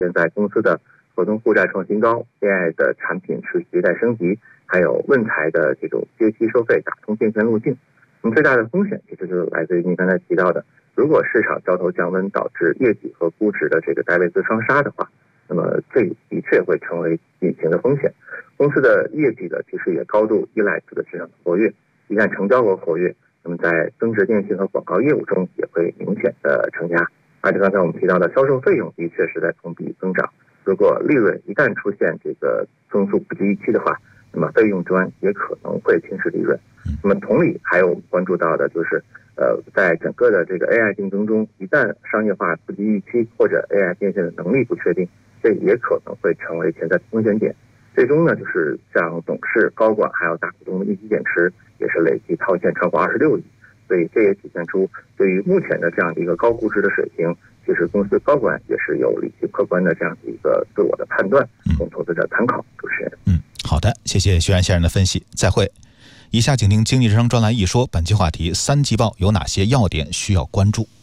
现在公司的合同负债创新高 ，AI 的产品持续迭代升级，还有论财的这种阶梯收费打通变现路径。那么最大的风险其实就是来自于您刚才提到的，如果市场交投降温导致业绩和估值的这个戴维斯双杀的话，那么这的确会成为隐形的风险。公司的业绩其实也高度依赖资本市场的活跃，一旦成交额活跃，那么在增值电信和广告业务中也会明显的承压。而且刚才我们提到的销售费用的确是在同比增长，如果利润一旦出现这个增速不及预期的话，那么费用端也可能会侵蚀利润。那么同理，还有我们关注到的就是，在整个的这个 AI 竞争中，一旦商业化不及预期，或者 AI 变现的能力不确定，这也可能会成为潜在的风险点。最终呢，就是像董事、高管还有大股东的一级减持，也是累计套现超过26亿。所以这也体现出对于目前的这样的一个高估值的水平，其实公司高管也是有理性客观的这样的一个自我的判断，供投资者参考。主持人， 好的，谢谢徐安先生的分析，再会。以下请听经济之声专栏一说，本期话题三季报有哪些要点需要关注？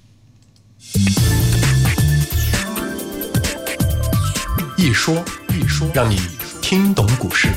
一说，让你听懂股市。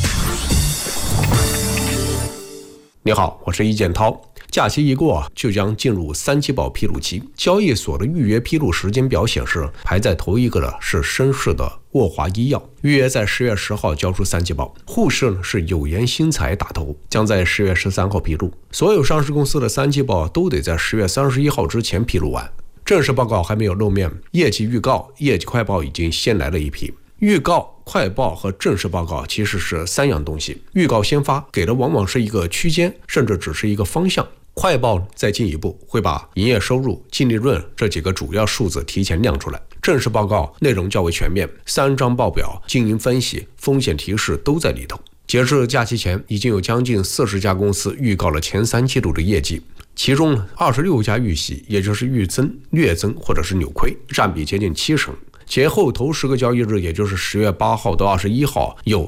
你好，我是易建涛。假期一过，就将进入三季报披露期。交易所的预约披露时间表显示，排在头一个的是深市的沃华医药，预约在10月10号交出三季报。沪市呢是有颜新材打头，将在10月13号披露。所有上市公司的三季报都得在10月31号之前披露完。正式报告还没有露面，业绩预告、业绩快报已经先来了一批。预告、快报和正式报告其实是三样东西。预告先发，给的往往是一个区间，甚至只是一个方向。快报再进一步，会把营业收入、净利润这几个主要数字提前亮出来。正式报告内容较为全面，3张报表、经营分析、风险提示都在里头。截至假期前，已经有将近40家公司预告了前3季度的业绩，其中26家预喜，也就是预增、略增或者是扭亏，占比接近70%。节后头10个交易日，也就是10月8号到21号，有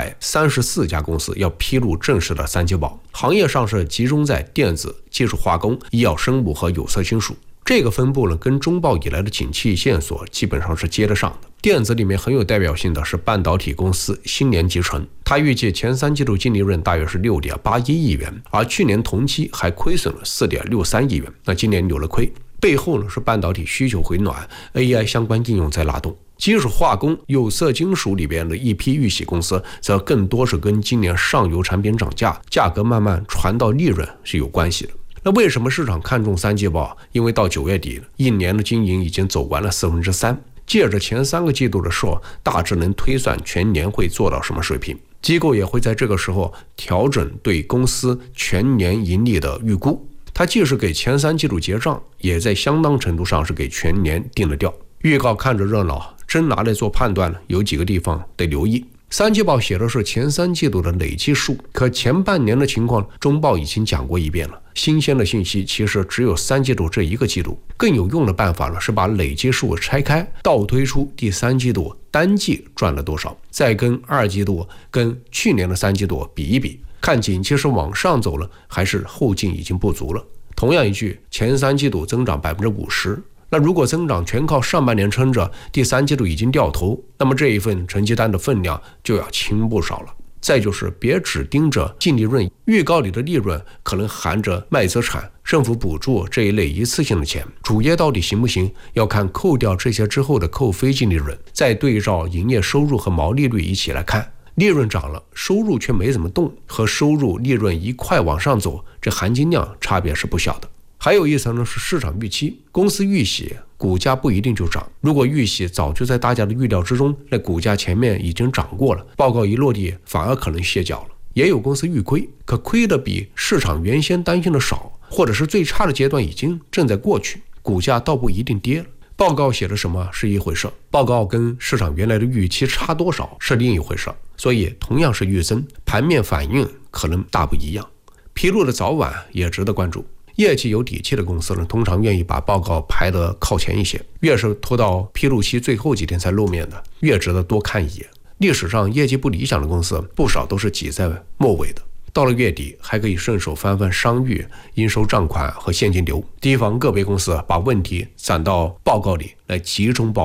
134家公司要披露正式的三季报。行业上是集中在电子、技术化工、医药生物和有色金属。这个分布呢，跟中报以来的景气线索基本上是接得上的。电子里面很有代表性的是半导体公司新年集成，它预计前3季度净利润大约是6.81亿元，而去年同期还亏损了4.63亿元，那今年扭了亏。背后呢是半导体需求回暖， AI 相关应用在拉动。基础化工、有色金属里边的一批预喜公司，则更多是跟今年上游产品涨价、价格慢慢传到利润是有关系的。那为什么市场看重三季报？因为到9月底，一年的经营已经走完了3/4，借着前3个季度的数，大致能推算全年会做到什么水平。机构也会在这个时候调整对公司全年盈利的预估。它既是给前3季度结账，也在相当程度上是给全年定了调。预告看着热闹，真拿来做判断，有几个地方得留意。三季报写的是前3季度的累计数，可前半年的情况中报已经讲过一遍了。新鲜的信息其实只有3季度这一个季度。更有用的办法呢，是把累计数拆开，倒推出第3季度单季赚了多少，再跟2季度跟去年的3季度比一比，看景气是往上走了，还是后劲已经不足了。同样一句，前3季度增长50%，那如果增长全靠上半年撑着，第3季度已经掉头，那么这一份成绩单的分量就要轻不少了。再就是别只盯着净利润，预告里的利润可能含着卖资产、政府补助这一类一次性的钱，主业到底行不行，要看扣掉这些之后的扣非净利润，再对照营业收入和毛利率一起来看。利润涨了，收入却没怎么动，和收入利润一块往上走，这含金量差别是不小的。还有一层呢是市场预期，公司预喜，股价不一定就涨。如果预喜早就在大家的预料之中，那股价前面已经涨过了，报告一落地反而可能歇脚了。也有公司预亏，可亏的比市场原先担心的少，或者是最差的阶段已经正在过去，股价倒不一定跌了。报告写的什么是一回事，报告跟市场原来的预期差多少是另一回事。所以同样是预增，盘面反应可能大不一样，披露的早晚也值得关注。业绩有底气的公司呢，通常愿意把报告排得靠前一些，越是拖到披露期最后几天才露面的，越值得多看一眼。历史上业绩不理想的公司，不少都是挤在末尾的。到了月底，还可以顺手翻翻商誉、应收账款和现金流，提防个别公司把问题攒到报告里来集中暴露。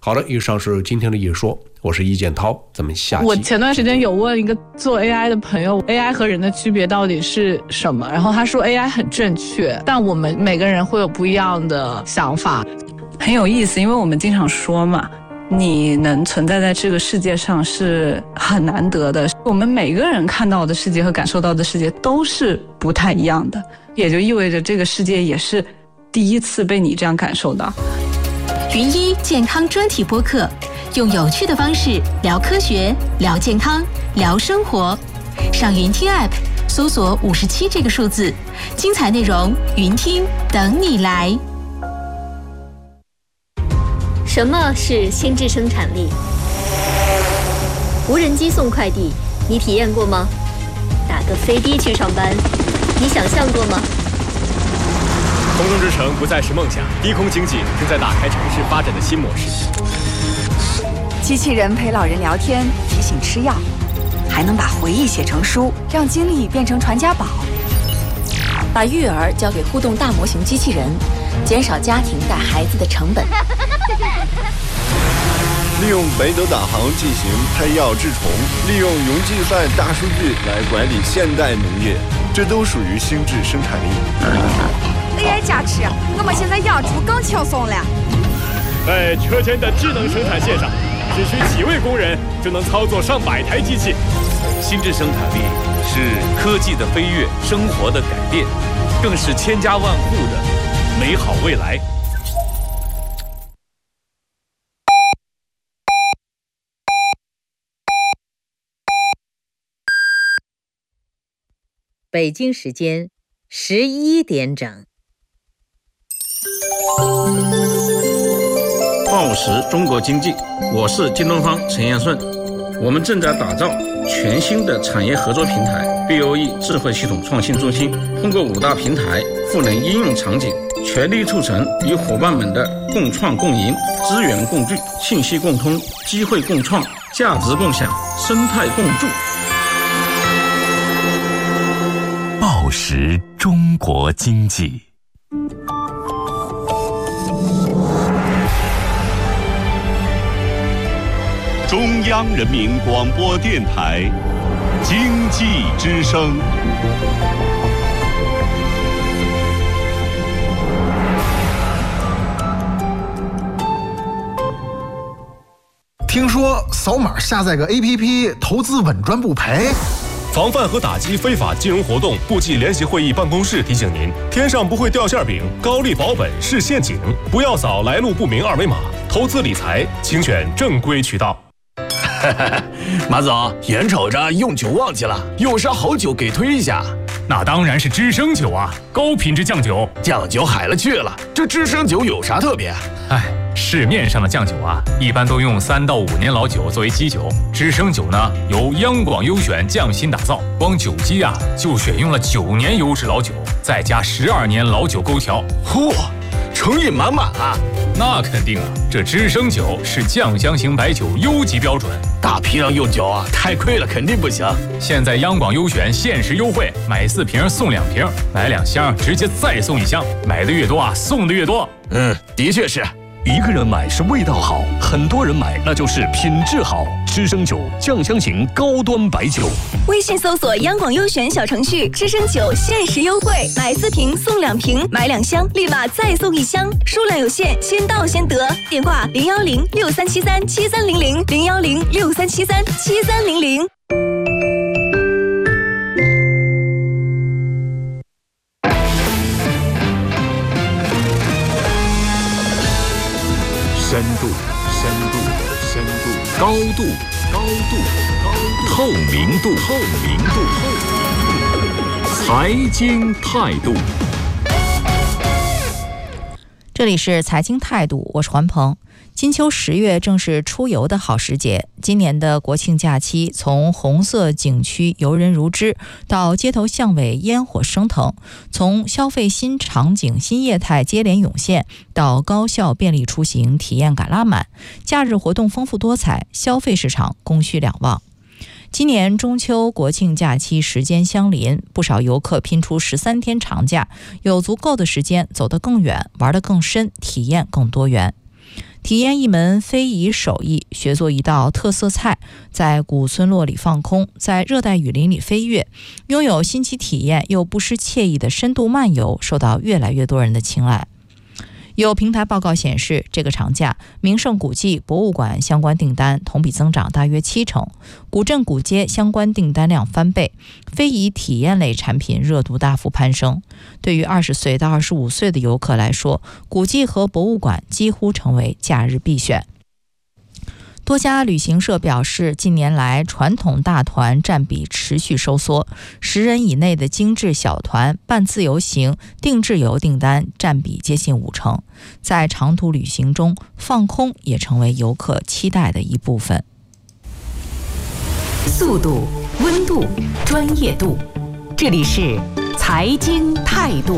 好了，以上是今天的一说，我是易建涛，咱们下期。 我前段时间有问一个做 AI 的朋友 ，AI 和人的区别到底是什么？然后他说 AI 很正确，但我们每个人会有不一样的想法， 很有意思。因为我们经常说嘛，你能存在在这个世界上是很难得的。我们每个人看到的世界和感受到的世界都是不太一样的，也就意味着这个世界也是第一次被你这样感受到。 云医健康专题播客，用有趣的方式聊科学、聊健康、聊生活。上云听 App 搜索57这个数字，精彩内容云听等你来。 什么是心智生产力？无人机送快递，你体验过吗？打个飞的去上班，你想象过吗？ 空中之城不再是梦想，低空经济正在打开城市发展的新模式。 机器人陪老人聊天，提醒吃药，还能把回忆写成书，让经历变成传家宝。把育儿交给互动大模型机器人，减少家庭带孩子的成本。 利用北斗导航进行拍药治虫，利用云计算大数据来管理现代农业，这都属于心智生产力。 AI 加持，我们现在养猪更轻松了。 在车间的智能生产线上，只需几位工人就能操作上百台机器。 心智生产力是科技的飞跃，生活的改变，更是千家万户的美好未来。 北京时间11点整。 报时中国经济，我是京东方陈彦顺。我们正在打造全新的产业合作平台 BOE 智慧系统创新中心，通过5大平台赋能应用场景，全力促成与伙伴们的共创共赢、资源共聚、信息共通、机会共创、价值共享、生态共筑。 报时中国经济。 中央人民广播电台经济之声。 听说扫码下载个 APP， 投资稳赚不赔。 防范和打击非法金融活动部际联席会议办公室提醒您：天上不会掉馅饼，高利保本是陷阱，不要扫来路不明二维码。投资理财，请选正规渠道。 马总，眼瞅着用酒旺季了，有啥好酒给推一下？ 那当然是知升酒啊，高品质酱酒， 酱酒海了去了。这知升酒有啥特别？ 市面上的酱酒啊，一般都用3到5年老酒作为基酒，知升酒呢由央广优选匠心打造，光酒基啊就选用了9年优质老酒，再加12年老酒勾调。 嚯，诚意满满啊！ 那肯定啊，这知升酒是酱香型白酒优级标准， 大批量用酒啊，太亏了，肯定不行。 现在央广优选限时优惠，买4瓶送2瓶，买2箱直接再送1箱，买的越多啊，送的越多。 的确是。 一个人买是味道好，很多人买那就是品质好。知升酒酱香型高端白酒， 微信搜索央广优选小程序，知升酒限时优惠，买4瓶送2瓶，买2箱立马再送1箱，数量有限，先到先得。电话01063737300 01063737300。 深度，高度，透明度，财经态度。 这里是财经态度，我是环鹏。金秋10月正是出游的好时节，今年的国庆假期从红色景区游人如织，到街头巷尾烟火升腾，从消费新场景新业态接连涌现，到高效便利出行体验感拉满，假日活动丰富多彩，消费市场供需两旺。今年中秋国庆假期时间相邻，不少游客拼出13天长假，有足够的时间走得更远，玩得更深，体验更多元。 体验一门非遗手艺，学做一道特色菜，在古村落里放空，在热带雨林里飞跃，拥有新奇体验又不失惬意的深度漫游，受到越来越多人的青睐。有平台报告显示，这个长假名胜古迹、博物馆相关订单同比增长大约70%，古镇古街相关订单量翻倍，非遗体验类产品热度大幅攀升。对于20岁到25岁的游客来说，古迹和博物馆几乎成为假日必选。多家旅行社表示，近年来传统大团占比持续收缩，10人以内的精致小团、半自由行、定制游订单占比接近50%。在长途旅行中，放空也成为游客期待的一部分。 速度、温度、专业度，这里是财经态度。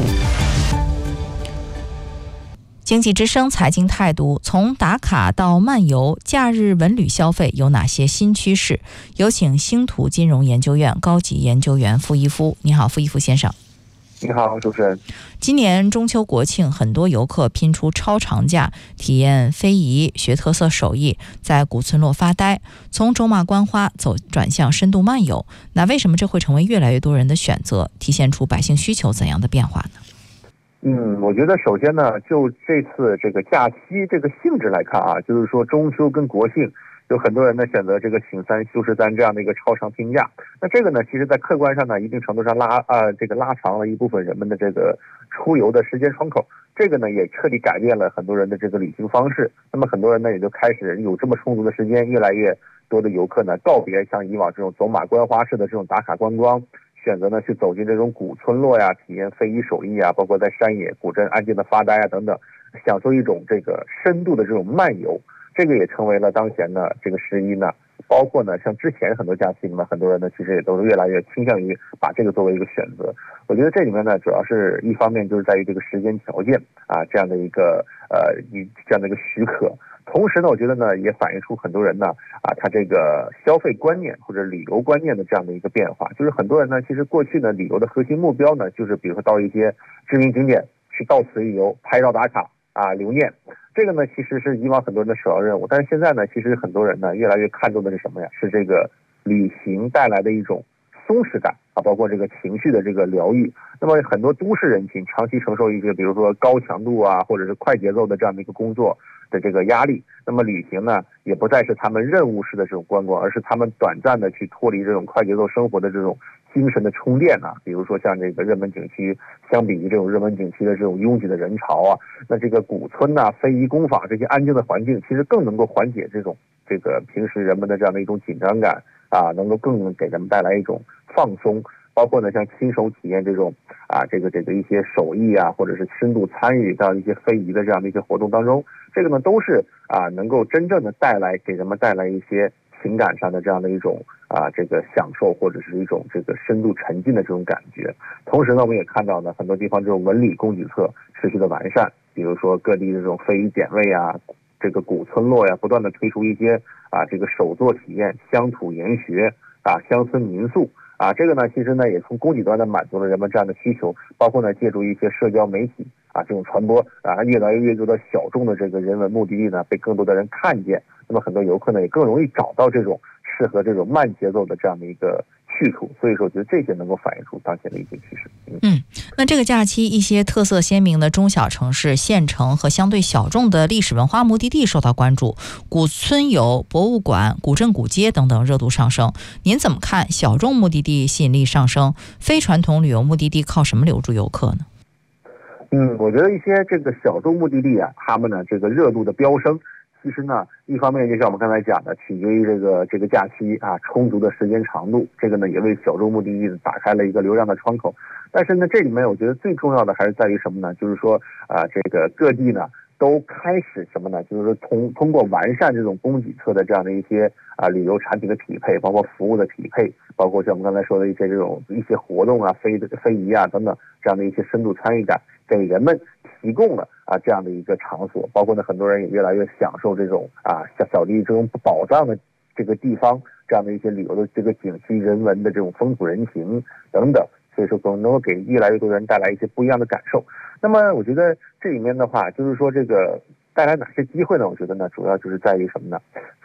经济之声财经态度，从打卡到漫游，假日文旅消费有哪些新趋势？有请星图金融研究院高级研究员傅一夫。你好，傅一夫先生。 你好，主持人。 今年中秋国庆，很多游客拼出超长假，体验非遗、学特色手艺，在古村落发呆，从走马观花转向深度漫游。那为什么这会成为越来越多人的选择？体现出百姓需求怎样的变化呢？ 我觉得首先呢，就这次这个假期这个性质来看啊，就是说中秋跟国庆，有很多人呢选择这个请3休13这样的一个超长拼假。那这个呢，其实在客观上呢，一定程度上拉长了一部分人们的这个出游的时间窗口。这个呢，也彻底改变了很多人的这个旅行方式。那么很多人呢，也就开始有这么充足的时间，越来越多的游客呢，告别像以往这种走马观花式的这种打卡观光。选择呢去走进这种古村落呀，体验非遗手艺啊，包括在山野古镇安静的发呆啊等等，享受一种这个深度的这种漫游。这个也成为了当前呢这个11呢，包括呢像之前很多假期里面，很多人呢其实也都是越来越倾向于把这个作为一个选择。我觉得这里面呢，主要是一方面就是在于这个时间条件啊这样的一个许可。同时呢，我觉得呢，也反映出很多人呢，他这个消费观念或者旅游观念的这样的一个变化。就是很多人呢，其实过去呢，旅游的核心目标呢，就是比如说到一些知名景点去到此一游，拍照打卡留念。这个呢，其实是以往很多人的首要任务。但是现在呢，其实很多人呢，越来越看重的是什么呀？是这个旅行带来的一种松弛感包括这个情绪的这个疗愈。那么很多都市人群长期承受一些比如说高强度或者是快节奏的这样的一个工作的这个压力，那么旅行呢也不再是他们任务式的这种观光，而是他们短暂的去脱离这种快节奏生活的这种精神的充电比如说像这个热门景区，相比于这种热门景区的这种拥挤的人潮那这个古村非遗工坊这些安静的环境，其实更能够缓解这个平时人们的这样的一种紧张感能够更给人们带来一种放松。包括呢，像亲手体验这种这个一些手艺或者是深度参与到一些非遗的这样的一些活动当中，这个呢都是能够真正的给人们带来一些情感上的这样的一种这个享受，或者是一种这个深度沉浸的这种感觉。同时呢，我们也看到呢，很多地方这种文旅供给侧持续的完善，比如说各地这种非遗点位这个古村落不断的推出一些这个手作体验、乡土研学乡村民宿。这个呢，其实呢也从供给端的满足了人们这样的需求，包括呢借助一些社交媒体这种传播越来越多的小众的这个人文目的地呢被更多的人看见，那么很多游客呢也更容易找到这种适合这种慢节奏的这样的一个去处。所以说，我觉得这些能够反映出当前的一些趋势。 那这个假期一些特色鲜明的中小城市、县城和相对小众的历史文化目的地受到关注，古村游、博物馆、古镇古街等等热度上升。您怎么看小众目的地吸引力上升？非传统旅游目的地靠什么留住游客呢？ 我觉得一些这个小众目的地他们呢这个热度的飙升，其实呢一方面就像我们刚才讲的，取决于这个假期充足的时间长度，这个呢也为小众目的地打开了一个流量的窗口。但是呢，这里面我觉得最重要的还是在于什么呢？就是说这个各地呢都开始什么呢？就是说通过完善这种供给侧的这样的一些旅游产品的匹配，包括服务的匹配，包括像我们刚才说的一些活动非遗等等这样的一些深度参与感，给人们提供了这样的一个场所。包括呢，很多人也越来越享受这种小地这种宝藏的这个地方这样的一些旅游的这个景区人文的这种风土人情等等。所以说可能能够给越来越多人带来一些不一样的感受。那么我觉得这里面的话，就是说这个带来哪些机会呢？我觉得呢，主要就是在于什么呢？